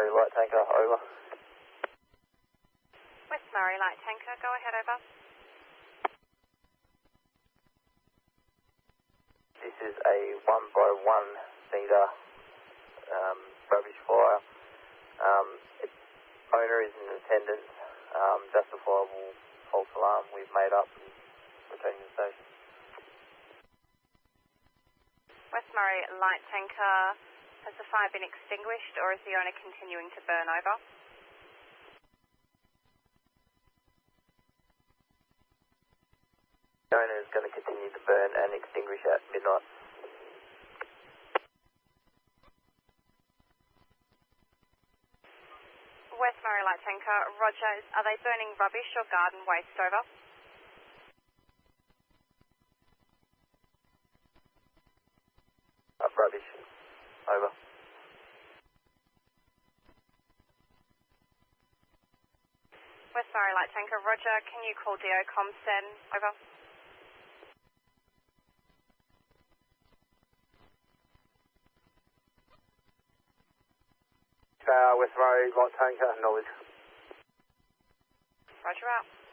Murray Light Tanker, over. West Murray Light Tanker, go ahead, over. This is a 1 by 1 metre rubbish fire. Its owner is in attendance. Justifiable false alarm we've made up and returning to the station. West Murray Light Tanker, has the fire been extinguished or is the owner continuing to burn over? The owner is going to continue to burn and extinguish at midnight. West Murray Light Tanker, roger. Are they burning rubbish or garden waste, over? Rubbish, over. West Murray Light Tanker, roger. Can you call DO Comsen, over? West Murray Light Tanker, knowledge. Roger out.